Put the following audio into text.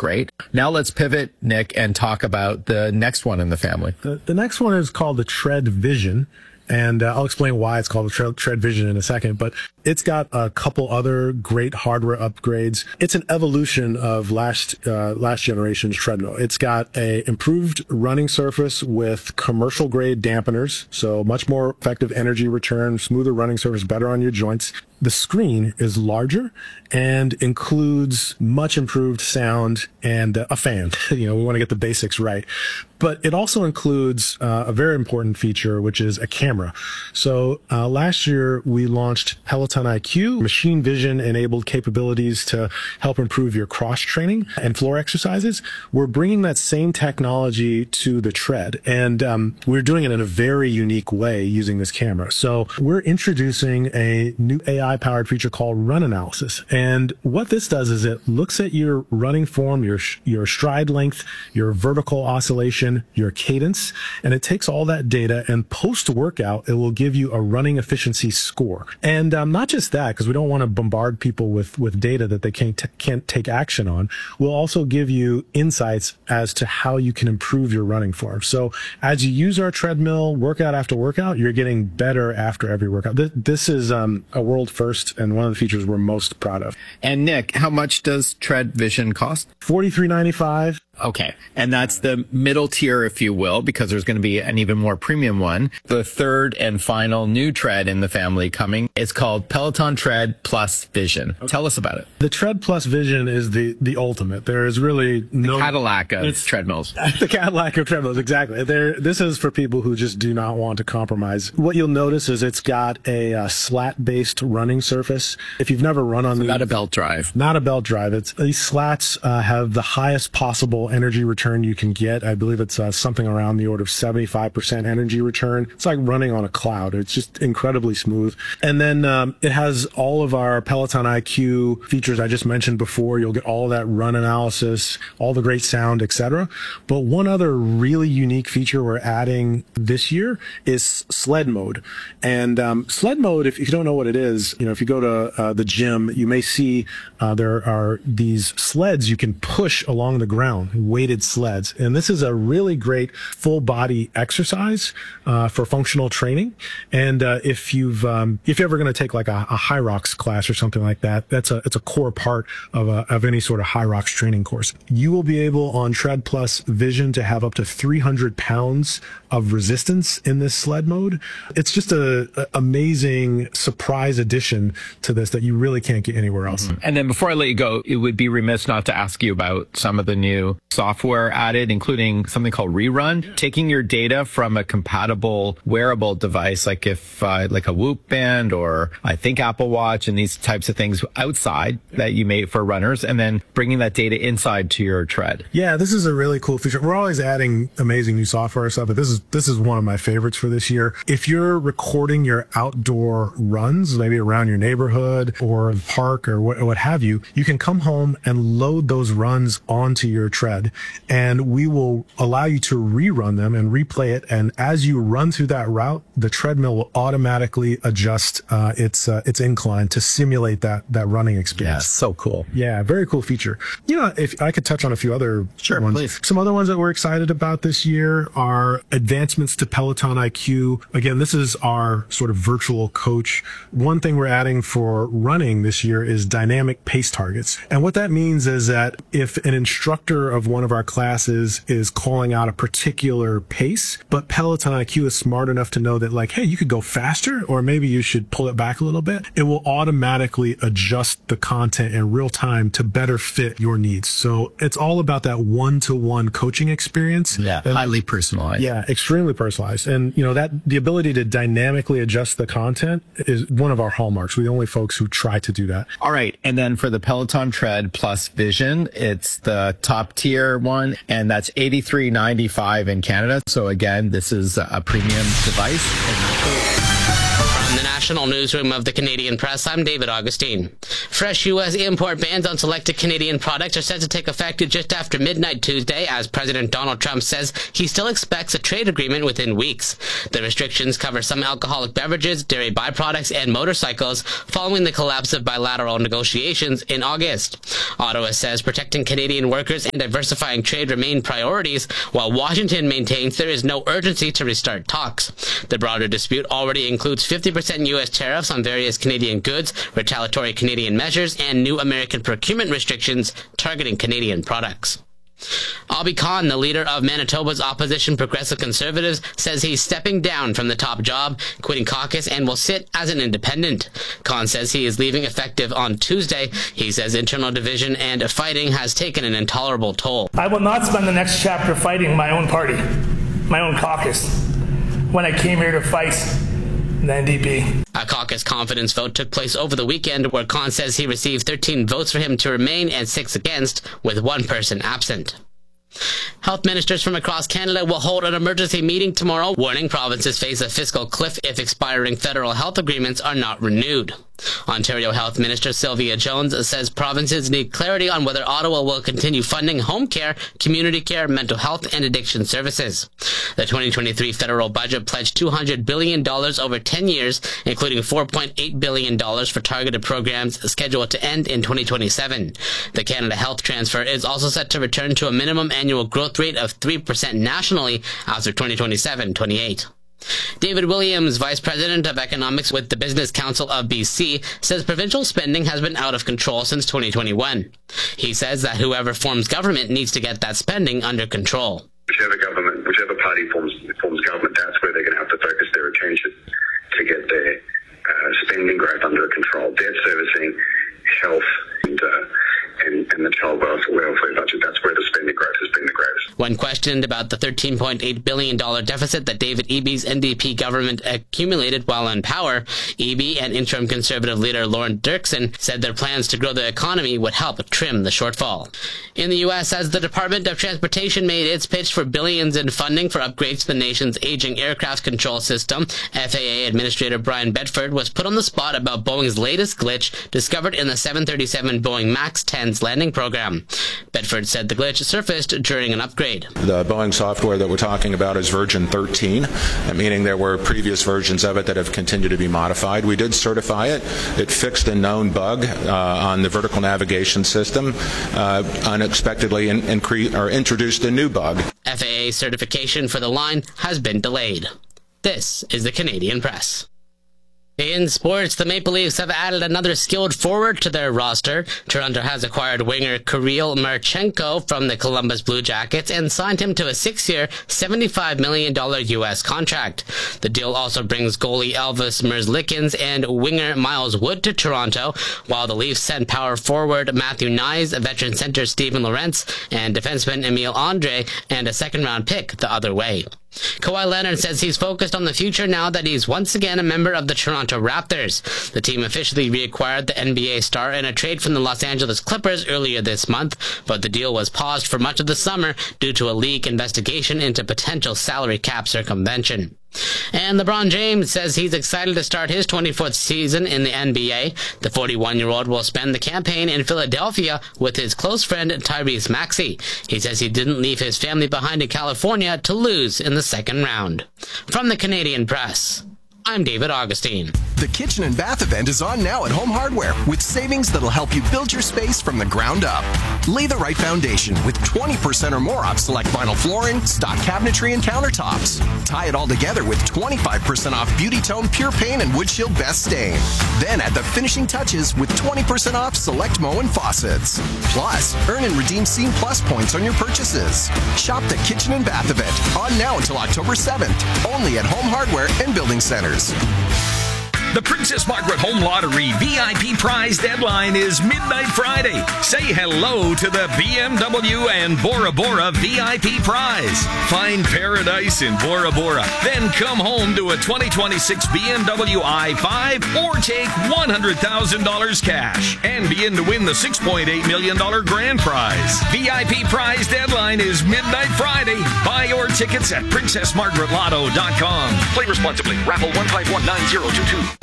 great. Now let's pivot, Nick, and talk about the next one in the family. The next one is called the Tread Vision. And I'll explain why it's called the Tread Vision in a second, but it's got a couple other great hardware upgrades. It's an evolution of last generation's treadmill. It's got a improved running surface with commercial grade dampeners, so much more effective energy return, smoother running surface, better on your joints. The screen is larger and includes much improved sound and a fan. We want to get the basics right. But it also includes a very important feature, which is a camera. So last year, we launched Peloton IQ, machine vision enabled capabilities to help improve your cross training and floor exercises. We're bringing that same technology to the tread, and we're doing it in a very unique way using this camera. So we're introducing a new AI-powered feature called Run Analysis. And what this does is it looks at your running form, your stride length, your vertical oscillation, your cadence, and it takes all that data, and post-workout, it will give you a running efficiency score. And not just that, because we don't want to bombard people with data that they can't take action on. We'll also give you insights as to how you can improve your running form. So as you use our treadmill workout after workout, you're getting better after every workout. This is a world first and one of the features we're most proud of. And Nick, how much does Tread Vision cost? $43.95. Okay. And that's the middle tier, if you will, because there's going to be an even more premium one. The third and final new tread in the family coming is called Peloton Tread Plus Vision. Okay. Tell us about it. The Tread Plus Vision is the ultimate. There is really no... The Cadillac of treadmills. The Cadillac of treadmills, exactly. This is for people who just do not want to compromise. What you'll notice is it's got a slat-based running surface. If you've never run on the... Not a belt drive. Not a belt drive. These slats have the highest possible energy return you can get. I believe it's something around the order of 75% energy return. It's like running on a cloud. It's just incredibly smooth. And then it has all of our Peloton IQ features I just mentioned before. You'll get all of that run analysis, all the great sound, etc. But one other really unique feature we're adding this year is sled mode. And sled mode, if you don't know what it is, if you go to the gym, you may see there are these sleds you can push along the ground, weighted sleds. And this is a really great full body exercise for functional training. And if you're ever going to take like a High Rocks class or something like that, it's a core part of any sort of High Rocks training course. You will be able on Tread Plus Vision to have up to 300 pounds of resistance in this sled mode. It's just a amazing surprise addition to this that you really can't get anywhere else. Mm-hmm. And then before I let you go, it would be remiss not to ask you about some of the new software added, including something called Rerun, taking your data from a compatible wearable device, like like a Whoop band or I think Apple Watch and these types of things outside that you made for runners, and then bringing that data inside to your tread. Yeah, this is a really cool feature. We're always adding amazing new software and stuff, but this is one of my favorites for this year. If you're recording your outdoor runs, maybe around your neighborhood or the park or what have you, you can come home and load those runs onto your tread, and we will allow you to rerun them and replay it. And as you run through that route, the treadmill will automatically adjust its incline to simulate that running experience. Yeah, so cool. Yeah, very cool feature. If I could touch on a few other ones. Please. Some other ones that we're excited about this year are advancements to Peloton IQ. Again, this is our sort of virtual coach. One thing we're adding for running this year is dynamic pace targets. And what that means is that if an instructor of one of our classes is calling out a particular pace, but Peloton IQ is smart enough to know that, like, hey, you could go faster, or maybe you should pull it back a little bit, it will automatically adjust the content in real time to better fit your needs. So it's all about that one-to-one coaching experience. Yeah, highly personalized. Yeah, extremely personalized. And, that the ability to dynamically adjust the content is one of our hallmarks. We're the only folks who try to do that. All right. And then for the Peloton Tread Plus Vision, it's the top tier one, and that's $83.95 in Canada. So again, this is a premium device. From the National Newsroom of the Canadian Press, I'm David Augustine. Fresh U.S. import bans on selected Canadian products are set to take effect just after midnight Tuesday, as President Donald Trump says he still expects a trade agreement within weeks. The restrictions cover some alcoholic beverages, dairy byproducts, and motorcycles following the collapse of bilateral negotiations in August. Ottawa says protecting Canadian workers and diversifying trade remain priorities, while Washington maintains there is no urgency to restart talks. The broader dispute already includes 50% U.S. tariffs on various Canadian goods, retaliatory Canadian measures, and new American procurement restrictions targeting Canadian products. Abhi Khan, the leader of Manitoba's opposition Progressive Conservatives, says he's stepping down from the top job, quitting caucus, and will sit as an independent. Khan says he is leaving effective on Tuesday. He says internal division and fighting has taken an intolerable toll. I will not spend the next chapter fighting my own party, my own caucus, when I came here to fight the NDP. A caucus confidence vote took place over the weekend, where Khan says he received 13 votes for him to remain and 6 against, with 1 person absent. Health ministers from across Canada will hold an emergency meeting tomorrow, warning provinces face a fiscal cliff if expiring federal health agreements are not renewed. Ontario Health Minister Sylvia Jones says provinces need clarity on whether Ottawa will continue funding home care, community care, mental health, and addiction services. The 2023 federal budget pledged $200 billion over 10 years, including $4.8 billion for targeted programs scheduled to end in 2027. The Canada Health Transfer is also set to return to a minimum annual growth rate of 3% nationally after 2027-28. David Williams, Vice President of Economics with the Business Council of BC, says provincial spending has been out of control since 2021. He says that whoever forms government needs to get that spending under control. Whichever party forms government, that's where they're going to have to focus their attention to get their spending growth under control. Debt servicing, health, and the child welfare budget, that's where the spending growth has been the greatest. When questioned about the $13.8 billion deficit that David Eby's NDP government accumulated while in power, Eby and interim Conservative leader Lauren Dirksen said their plans to grow the economy would help trim the shortfall. In the U.S., as the Department of Transportation made its pitch for billions in funding for upgrades to the nation's aging aircraft control system, FAA Administrator Brian Bedford was put on the spot about Boeing's latest glitch discovered in the 737 Boeing MAX 10's landing program. Bedford said the glitch surfaced during an upgrade. The Boeing software that we're talking about is version 13, meaning there were previous versions of it that have continued to be modified. We did certify it. It fixed a known bug on the vertical navigation system, unexpectedly introduced a new bug. FAA certification for the line has been delayed. This is the Canadian Press. In sports, the Maple Leafs have added another skilled forward to their roster. Toronto has acquired winger Kirill Marchenko from the Columbus Blue Jackets and signed him to a 6-year, $75 million U.S. contract. The deal also brings goalie Elvis Merzlikins and winger Miles Wood to Toronto, while the Leafs send power forward Matthew Knies, veteran center Steven Lorentz, and defenseman Emile Andre, and a second-round pick the other way. Kawhi Leonard says he's focused on the future now that he's once again a member of the Toronto Raptors. The team officially reacquired the NBA star in a trade from the Los Angeles Clippers earlier this month, but the deal was paused for much of the summer due to a league investigation into potential salary cap circumvention. And LeBron James says he's excited to start his 24th season in the NBA. The 41-year-old will spend the campaign in Philadelphia with his close friend Tyrese Maxey. He says he didn't leave his family behind in California to lose in the second round. From the Canadian Press, I'm David Augustine. The Kitchen and Bath event is on now at Home Hardware with savings that'll help you build your space from the ground up. Lay the right foundation with 20% or more off select vinyl flooring, stock cabinetry, and countertops. Tie it all together with 25% off Beauty Tone Pure Paint and Wood Shield Best Stain. Then add the finishing touches with 20% off select Moen faucets. Plus, earn and redeem Scene Plus points on your purchases. Shop the Kitchen and Bath event on now until October 7th, only at Home Hardware and Building Centers. The Princess Margaret Home Lottery VIP prize deadline is midnight Friday. Say hello to the BMW and Bora Bora VIP prize. Find paradise in Bora Bora. Then come home to a 2026 BMW i5 or take $100,000 cash and begin to win the $6.8 million grand prize. VIP prize deadline is midnight Friday. Buy your tickets at PrincessMargaretLotto.com. Play responsibly. Raffle 1519022.